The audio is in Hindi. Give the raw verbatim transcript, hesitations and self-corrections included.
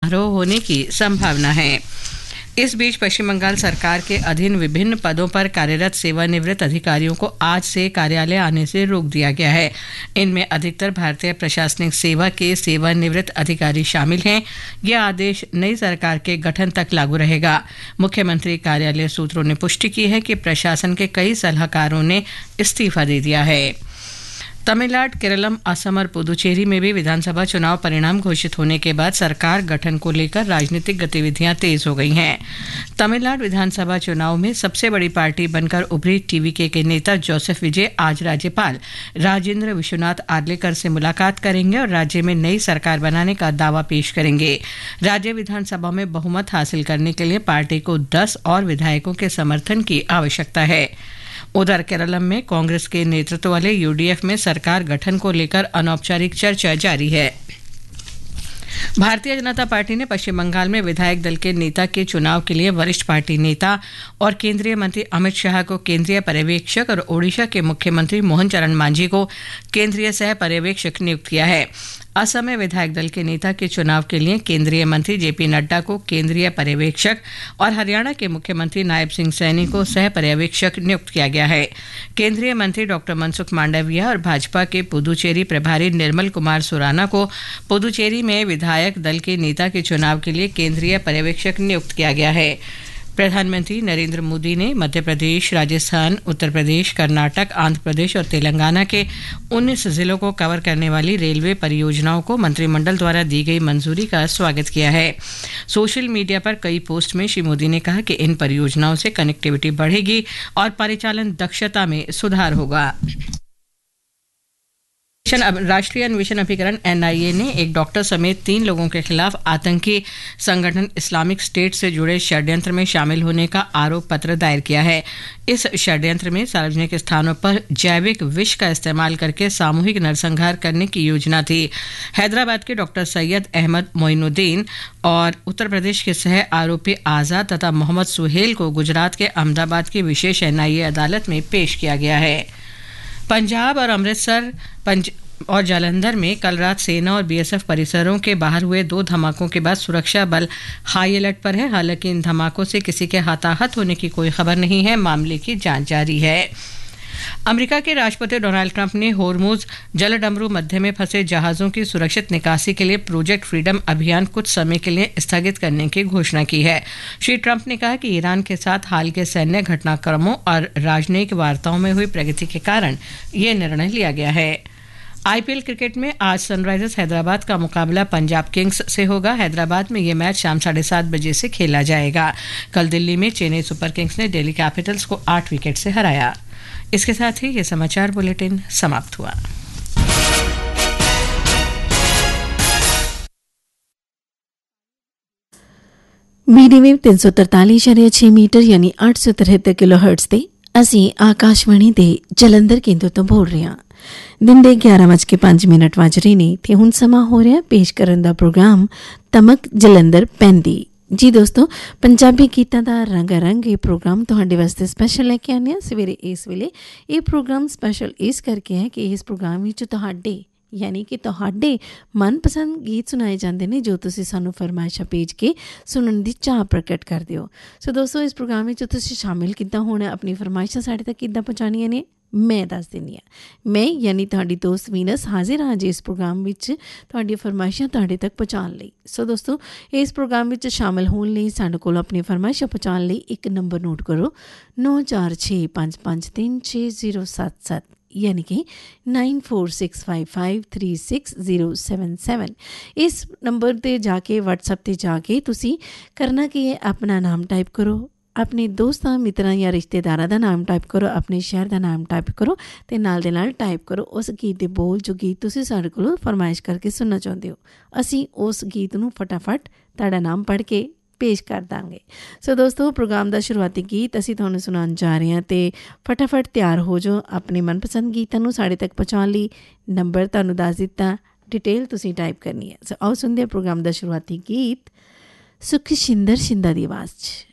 समारोह होने की संभावना है। इस बीच पश्चिम बंगाल सरकार के अधीन विभिन्न पदों पर कार्यरत सेवानिवृत्त अधिकारियों को आज से कार्यालय आने से रोक दिया गया है। इनमें अधिकतर भारतीय प्रशासनिक सेवा के सेवानिवृत्त अधिकारी शामिल हैं। यह आदेश नई सरकार के गठन तक लागू रहेगा। मुख्यमंत्री कार्यालय सूत्रों ने पुष्टि की है कि प्रशासन के कई सलाहकारों ने इस्तीफा दे दिया है। तमिलनाडु, केरलम, असम और पुदुचेरी में भी विधानसभा चुनाव परिणाम घोषित होने के बाद सरकार गठन को लेकर राजनीतिक गतिविधियां तेज हो गई हैं। तमिलनाडु विधानसभा चुनाव में सबसे बड़ी पार्टी बनकर उभरी टीवीके के नेता जोसेफ विजय आज राज्यपाल राजेंद्र विश्वनाथ आर्लेकर से मुलाकात करेंगे और राज्य में नई सरकार बनाने का दावा पेश करेंगे। राज्य विधानसभा में बहुमत हासिल करने के लिए पार्टी को दस और विधायकों के समर्थन की आवश्यकता है। उधर केरलम में कांग्रेस के नेतृत्व वाले यूडीएफ में सरकार गठन को लेकर अनौपचारिक चर्चा जारी है। भारतीय जनता पार्टी ने पश्चिम बंगाल में विधायक दल के नेता के चुनाव के लिए वरिष्ठ पार्टी नेता और केंद्रीय मंत्री अमित शाह को केंद्रीय पर्यवेक्षक और ओडिशा के मुख्यमंत्री मोहन चरण मांझी को केंद्रीय सह पर्यवेक्षक नियुक्त किया है। असम में विधायक दल के नेता के चुनाव के लिए केंद्रीय मंत्री जेपी नड्डा को केंद्रीय पर्यवेक्षक और हरियाणा के मुख्यमंत्री नायब सिंह सैनी को सह पर्यवेक्षक नियुक्त किया गया है। केंद्रीय मंत्री डॉक्टर मनसुख मांडविया और भाजपा के पुदुचेरी प्रभारी निर्मल कुमार सुराना को पुदुचेरी में विधायक दल के नेता के चुनाव के लिए केंद्रीय पर्यवेक्षक नियुक्त किया गया है। प्रधानमंत्री नरेंद्र मोदी ने मध्य प्रदेश, राजस्थान, उत्तर प्रदेश, कर्नाटक, आंध्र प्रदेश और तेलंगाना के उन्नीस जिलों को कवर करने वाली रेलवे परियोजनाओं को मंत्रिमंडल द्वारा दी गई मंजूरी का स्वागत किया है। सोशल मीडिया पर कई पोस्ट में श्री मोदी ने कहा कि इन परियोजनाओं से कनेक्टिविटी बढ़ेगी और परिचालन दक्षता में सुधार होगा। राष्ट्रीय अन्वेषण अभिकरण एनआईए ने एक डॉक्टर समेत तीन लोगों के खिलाफ आतंकी संगठन इस्लामिक स्टेट से जुड़े षड्यंत्र में शामिल होने का आरोप पत्र दायर किया है। इस षड्यंत्र में सार्वजनिक स्थानों पर जैविक विष का इस्तेमाल करके सामूहिक नरसंहार करने की योजना थी। हैदराबाद के डॉक्टर सैयद अहमद मोइनुद्दीन और उत्तर प्रदेश के सह आरोपी आज़ाद तथा मोहम्मद सुहेल को गुजरात के अहमदाबाद की विशेष एनआईए अदालत में पेश किया गया है। पंजाब और अमृतसर पंज और जालंधर में कल रात सेना और बीएसएफ परिसरों के बाहर हुए दो धमाकों के बाद सुरक्षा बल हाई अलर्ट पर है। हालांकि इन धमाकों से किसी के हताहत होने की कोई खबर नहीं है। मामले की जांच जारी है। अमेरिका के राष्ट्रपति डोनाल्ड ट्रंप ने होर्मुज जलडमरू मध्य में फंसे जहाजों की सुरक्षित निकासी के लिए प्रोजेक्ट फ्रीडम अभियान कुछ समय के लिए स्थगित करने की घोषणा की है। श्री ट्रंप ने कहा कि ईरान के साथ हाल के सैन्य घटनाक्रमों और राजनयिक वार्ताओं में हुई प्रगति के कारण यह निर्णय लिया गया है। आईपीएल क्रिकेट में आज सनराइजर्स हैदराबाद का मुकाबला पंजाब किंग्स से होगा। हैदराबाद में यह मैच शाम साढ़े सात बजे से खेला जाएगा। कल दिल्ली में चेन्नई सुपर किंग्स ने दिल्ली कैपिटल्स को आठ विकेट से हराया। इसके साथ ही ये समाचार बुलेटिन समाप्त हुआ। मीडियम वेव तीन सौ तरतालीस शरिया छे मीटर यानी आठ सौ तिहत्तर किलो हर्ट्ज ਤੇ ਅਸੀਂ ਆਕਾਸ਼ਵਾਣੀ ਦੇ ਜਲੰਧਰ ਕੇਂਦਰ ਤੋਂ ਬੋਲ ਰਹੇ ਹਾਂ। ਦਿਨ ਦੇ ਗਿਆਰਾਂ ਵੱਜ ਕੇ ਪੰਜ ਮਿੰਟ ਵੱਜ ਰਹੇ ਨੇ ਤੇ ਹੁਣ ਸਮਾਂ ਹੋ ਰਿਹਾ ਪੇਸ਼ ਕਰਨ ਦਾ ਪ੍ਰੋਗਰਾਮ ਤਮਕ ਜਲੰਧਰ ਪੈਂਦੀ। ਜੀ ਦੋਸਤੋ, ਪੰਜਾਬੀ ਗੀਤਾਂ ਦਾ ਰੰਗ ਰੰਗ ਇਹ ਪ੍ਰੋਗਰਾਮ ਤੁਹਾਡੇ ਵਾਸਤੇ ਸਪੈਸ਼ਲ ਲੈ ਕੇ ਆਉਂਦੇ ਹਾਂ ਸਵੇਰੇ ਇਸ ਵੇਲੇ। ਇਹ ਪ੍ਰੋਗਰਾਮ ਸਪੈਸ਼ਲ ਇਸ ਕਰਕੇ ਹੈ ਕਿ ਇਸ ਪ੍ਰੋਗਰਾਮ ਵਿੱਚ ਤੁਹਾਡੇ ਯਾਨੀ ਕਿ ਤੁਹਾਡੇ ਮਨਪਸੰਦ ਗੀਤ ਸੁਣਾਏ ਜਾਂਦੇ ਨੇ ਜੋ ਤੁਸੀਂ ਸਾਨੂੰ ਫਰਮਾਇਸ਼ਾਂ ਭੇਜ ਕੇ ਸੁਣਨ ਦੀ ਚਾਹ ਪ੍ਰਗਟ ਕਰਦੇ ਹੋ। ਸੋ ਦੋਸਤੋ, ਇਸ ਪ੍ਰੋਗਰਾਮ ਵਿੱਚ ਤੁਸੀਂ ਸ਼ਾਮਿਲ ਕਿੱਦਾਂ ਹੋਣਾ, ਆਪਣੀ ਫਰਮਾਇਸ਼ਾਂ ਸਾਡੇ ਤੱਕ ਕਿੱਦਾਂ ਪਹੁੰਚਾਉਣੀਆਂ ਨੇ ਮੈਂ ਦੱਸ ਦਿੰਦੀ ਹਾਂ। ਮੈਂ ਯਾਨੀ ਤੁਹਾਡੀ ਦੋਸਤ ਵੀਨਸ ਹਾਜ਼ਰ ਹਾਂ ਜੀ ਇਸ ਪ੍ਰੋਗਰਾਮ ਵਿੱਚ ਤੁਹਾਡੀਆਂ ਫਰਮਾਇਸ਼ਾਂ ਤੁਹਾਡੇ ਤੱਕ ਪਹੁੰਚਾਉਣ ਲਈ। ਸੋ ਦੋਸਤੋ, ਇਸ ਪ੍ਰੋਗਰਾਮ ਵਿੱਚ ਸ਼ਾਮਿਲ ਹੋਣ ਲਈ ਸਾਡੇ ਕੋਲ ਆਪਣੀ ਫਰਮਾਇਸ਼ਾਂ ਪਹੁੰਚਾਉਣ ਲਈ ਇੱਕ ਨੰਬਰ ਨੋਟ ਕਰੋ ਨੌ ਚਾਰ ਛੇ ਪੰਜ ਪੰਜ ਤਿੰਨ ਛੇ ਜ਼ੀਰੋ ਸੱਤ ਸੱਤ यानी कि nine four six five five three six zero seven seven. इस नंबर पर जाके व्हाट्सएप पर जाके तुसी करना कि अपना नाम टाइप करो, अपने दोस्तां मित्रां या रिश्तेदारां दा नाम टाइप करो, अपने शहर दा नाम टाइप करो ते नाल दे नाल टाइप करो उस गीत दे बोल जो गीत तुसी साडे कोलों फरमाइश करके सुनना चाहुंदे हो। असीं उस गीत नूं फटाफट तुहाडा नाम पढ़ के पेश कर देंगे। सो दोस्तों, प्रोग्राम का शुरुआती गीत असीं तुहानूं सुणाउण जा रहे हैं तो फटाफट तैयार हो जाओ अपने मनपसंद गीतां नूं साडे तक पहुँचाउण लई। नंबर तुहानूं दस दित्ता, डिटेल तुसीं टाइप करनी है। सो आओ सुणदे हां प्रोग्राम का शुरुआती गीत सुख शिंदर शिंदा दी आवाज़ च।